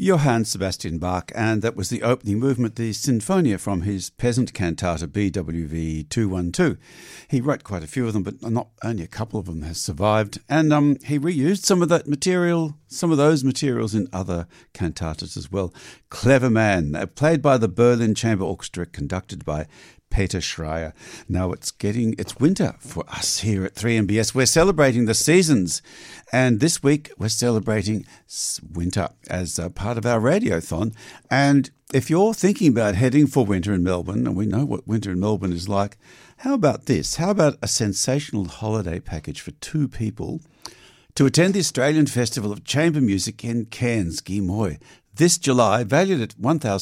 Johann Sebastian Bach, and that was the opening movement, the Sinfonia, from his peasant cantata BWV 212. He wrote quite a few of them, but not only a couple of them has survived, and he reused some of those materials in other cantatas as well. Clever man, played by the Berlin Chamber Orchestra, conducted by Peter Schreier. Now it's winter for us here at 3MBS. We're celebrating the seasons, and this week we're celebrating winter as a part of our radiothon. And if you're thinking about heading for winter in Melbourne, and we know what winter in Melbourne is like, how about this? How about a sensational holiday package for two people to attend the Australian Festival of Chamber Music in Cairns, Guimoy, this July, valued at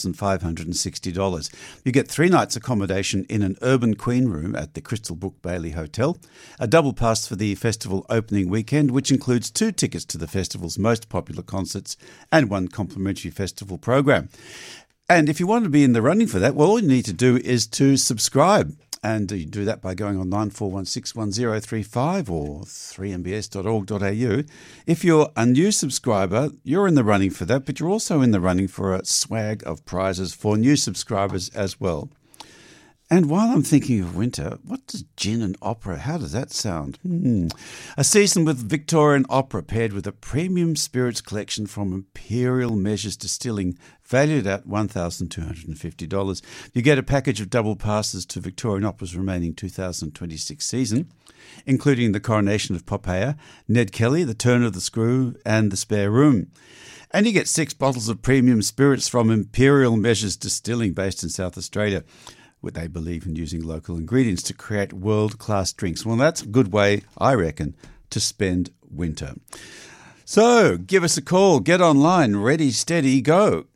$1,560. You get 3 nights accommodation in an urban queen room at the Crystal Brook Bailey Hotel, a double pass for the festival opening weekend, which includes 2 tickets to the festival's most popular concerts and 1 complimentary festival program. And if you want to be in the running for that, well, all you need to do is to subscribe. And you do that by going on 94161035 or 3mbs.org.au. If you're a new subscriber, you're in the running for that, but you're also in the running for a swag of prizes for new subscribers as well. And while I'm thinking of winter, what does gin and opera, how does that sound? A season with Victorian opera paired with a premium spirits collection from Imperial Measures Distilling, valued at $1,250. You get a package of double passes to Victorian Opera's remaining 2026 season, including the Coronation of Poppaea, Ned Kelly, The Turn of the Screw, and The Spare Room. And you get 6 bottles of premium spirits from Imperial Measures Distilling, based in South Australia. They believe in using local ingredients to create world-class drinks. Well, that's a good way, I reckon, to spend winter. So give us a call, get online, ready, steady, go.